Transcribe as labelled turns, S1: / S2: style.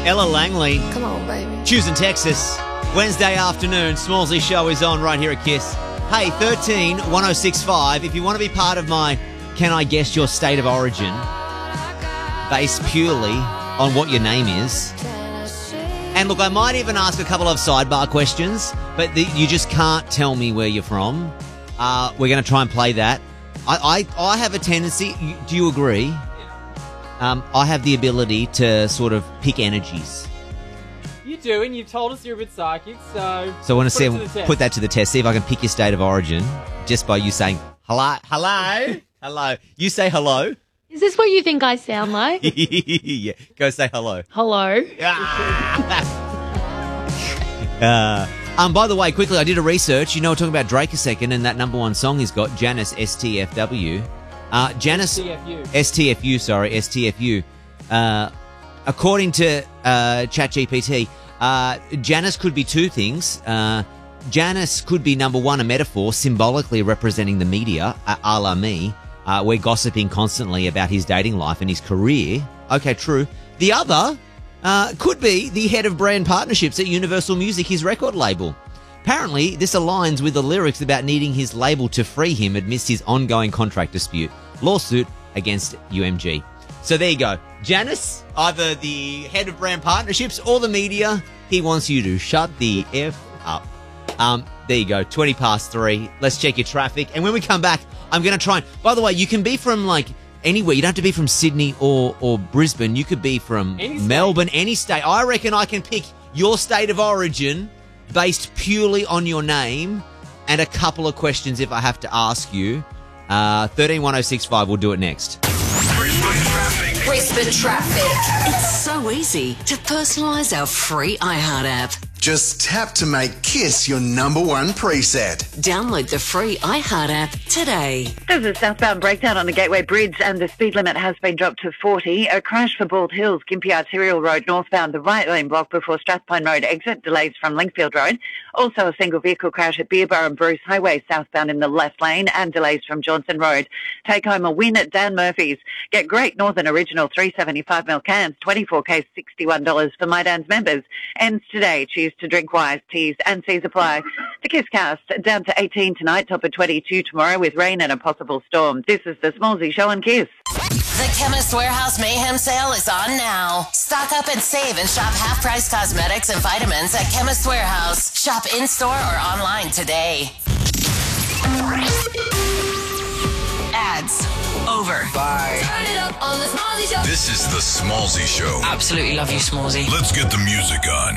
S1: Ella Langley,
S2: Come on, baby.
S1: choosing Texas. Wednesday afternoon, Smallsy show is on right here at KISS. Hey, 13 1065. If you want to be part of my Can I Guess Your State of Origin, based purely on what your name is. And look, I might even ask a couple of sidebar questions, but you just can't tell me where you're from. We're going to try and play that. I have a tendency, do you agree? I have the ability to sort of pick energies.
S3: You do, and you've told us you're a bit psychic, so
S1: I want to put that to the test, see if I can pick your state of origin just by you saying hello. Hello. You say hello.
S2: Is this what you think I sound like?
S1: Yeah. Go say hello.
S2: Hello.
S1: By the way, quickly, I did a research. You know, we're talking about Drake a second, and that number one song he's got, Janice, STFW. Janice... STFU. According to ChatGPT, Janice could be two things. Janice could be, number one, a metaphor symbolically representing the media, a la me. We're gossiping constantly about his dating life and his career. Okay, true. The other could be the head of brand partnerships at Universal Music, his record label. Apparently, this aligns with the lyrics about needing his label to free him amidst his ongoing contract dispute. Lawsuit against UMG. So there you go. Janice, either the head of brand partnerships or the media, he wants you to shut the F up. There you go, 20 past 3. Let's check your traffic. And when we come back, I'm going to try and... By the way, you can be from, like, anywhere. You don't have to be from Sydney or Brisbane. You could be from Melbourne, any state. I reckon I can pick your state of origin based purely on your name and a couple of questions if I have to ask you. 131065, we'll do it next.
S4: Brisbane Traffic. It's so easy to personalise our free iHeart app.
S5: Just tap to make KISS your number one preset.
S4: Download the free iHeart app today.
S6: There's a southbound breakdown on the Gateway Bridge and the speed limit has been dropped to 40. A crash for Bald Hills, Gympie Arterial Road northbound, the right lane block before Strathpine Road exit, delays from Linkfield Road. Also a single vehicle crash at Beerborough and Bruce Highway southbound in the left lane and delays from Johnson Road. Take home a win at Dan Murphy's. Get great Northern Original 375ml cans, 24K $61 for My Dan's members. Ends today. Choose to drink wise. T's and C's apply. The KISS cast down to 18 tonight, top of 22 tomorrow with rain and a possible storm. This is the Smallsy Show on KISS.
S4: The Chemist Warehouse Mayhem Sale is on now. Stock up and save and shop half-price cosmetics and vitamins at Chemist Warehouse. Shop in-store or online today. Ads. Over.
S7: Bye.
S4: Turn it up on the Smallsy Show.
S7: This is the Smallsy Show.
S4: Absolutely love you, Smallsy.
S7: Let's get the music on.